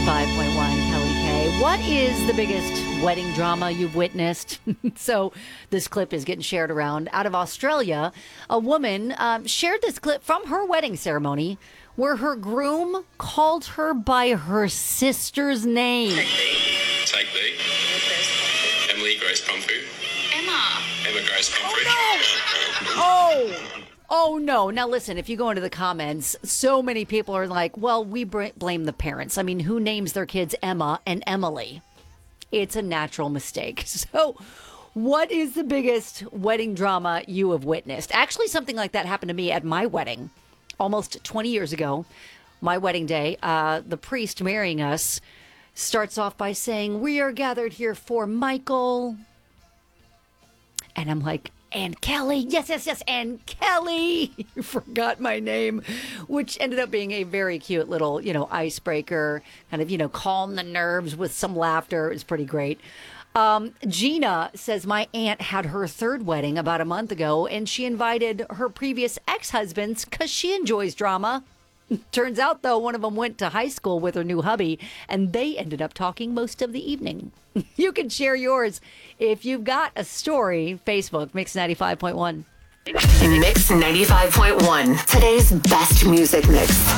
95.1 Kelly K. What is the biggest wedding drama you've witnessed? So this clip is getting shared around. Out of Australia, a woman shared this clip from her wedding ceremony where her groom called her by her sister's name. Take B. Emily Grace Pumfu. Emma Grace Pumfu. Oh, no. Now, listen, if you go into the comments, so many people are like, well, we blame the parents. I mean, who names their kids Emma and Emily? It's a natural mistake. So what is the biggest wedding drama you have witnessed? Actually, something like that happened to me at my wedding almost 20 years ago. My wedding day, the priest marrying us starts off by saying, "We are gathered here for Michael." And I'm like, "And Kelly, yes, and Kelly." You forgot my name, which ended up being a very cute little, icebreaker, kind of, calm the nerves with some laughter. It was pretty great. Gina says, my aunt had her third wedding about a month ago, and she invited her previous ex-husbands because she enjoys drama. Turns out, though, one of them went to high school with her new hubby, and they ended up talking most of the evening. You can share yours if you've got a story. Facebook, Mix 95.1. Mix 95.1, today's best music mix.